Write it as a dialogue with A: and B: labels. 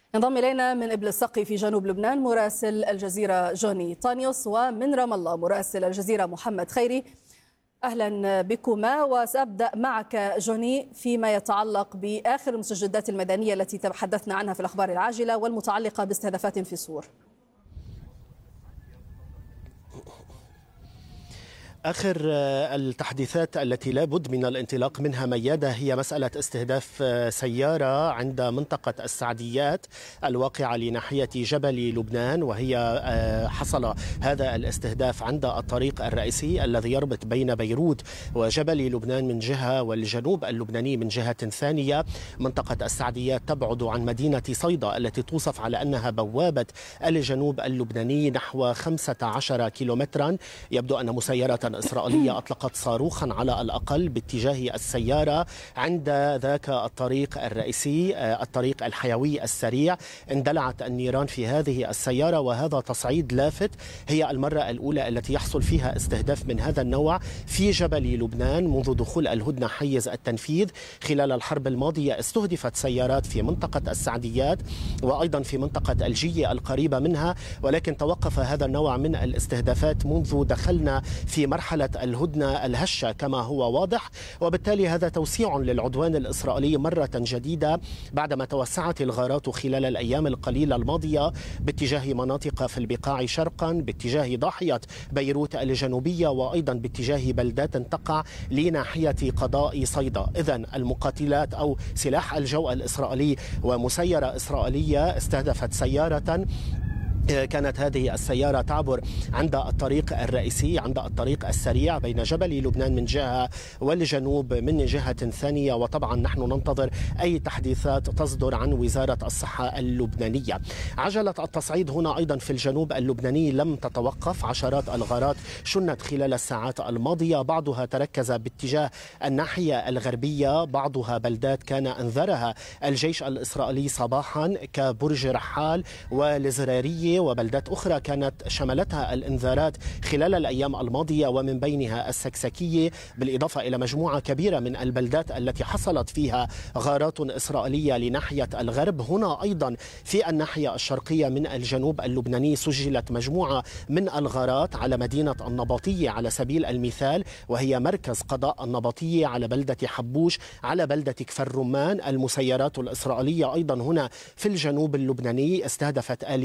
A: ينضم إلينا من إبل السقي في جنوب لبنان مراسل الجزيرة جوني طانيوس، ومن رام الله مراسل الجزيرة محمد خيري. أهلا بكما، وسأبدأ معك جوني فيما يتعلق بآخر المستجدات الميدانية التي تحدثنا عنها في الأخبار العاجلة والمتعلقة باستهدافات في صور.
B: آخر التحديثات التي لا بد من الانطلاق منها ميادة هي مسألة استهداف سيارة عند منطقة السعديات الواقعة لناحية جبل لبنان، وهي حصل هذا الاستهداف عند الطريق الرئيسي الذي يربط بين بيروت وجبل لبنان من جهة والجنوب اللبناني من جهة ثانية. منطقة السعديات تبعد عن مدينة صيدا التي توصف على أنها بوابة الجنوب اللبناني نحو 15 كيلومترا. يبدو أن مسيرة إسرائيلية أطلقت صاروخا على الأقل باتجاه السيارة عند ذاك الطريق الرئيسي، الطريق الحيوي السريع. اندلعت النيران في هذه السيارة، وهذا تصعيد لافت. هي المرة الأولى التي يحصل فيها استهداف من هذا النوع في جبل لبنان منذ دخول الهدنة حيز التنفيذ. خلال الحرب الماضية استهدفت سيارات في منطقة السعديات وأيضا في منطقة الجية القريبة منها، ولكن توقف هذا النوع من الاستهدافات منذ دخلنا في مرحلة الهدنة الهشة كما هو واضح، وبالتالي هذا توسيع للعدوان الإسرائيلي مرة جديدة بعدما توسعت الغارات خلال الأيام القليلة الماضية باتجاه مناطق في البقاع شرقا، باتجاه ضاحية بيروت الجنوبية، وأيضا باتجاه بلدات تقع لناحية قضاء صيدا. إذن المقاتلات أو سلاح الجو الإسرائيلي ومسيرة إسرائيلية استهدفت سيارة. كانت هذه السيارة تعبر عند الطريق الرئيسي، عند الطريق السريع بين جبل لبنان من جهة والجنوب من جهة ثانية. وطبعا نحن ننتظر أي تحديثات تصدر عن وزارة الصحة اللبنانية. عجلة التصعيد هنا أيضا في الجنوب اللبناني لم تتوقف. عشرات الغارات شنت خلال الساعات الماضية، بعضها تركز باتجاه الناحية الغربية، بعضها بلدات كان أنذرها الجيش الإسرائيلي صباحا كبرج رحال والزرارية، وبلدات أخرى كانت شملتها الإنذارات خلال الأيام الماضية ومن بينها السكسكية، بالإضافة إلى مجموعة كبيرة من البلدات التي حصلت فيها غارات إسرائيلية لناحية الغرب. هنا أيضا في الناحية الشرقية من الجنوب اللبناني سجلت مجموعة من الغارات على مدينة النباطية على سبيل المثال، وهي مركز قضاء النباطية، على بلدة حبوش، على بلدة كفر رمان. المسيرات الإسرائيلية أيضا هنا في الجنوب اللبناني استهدفت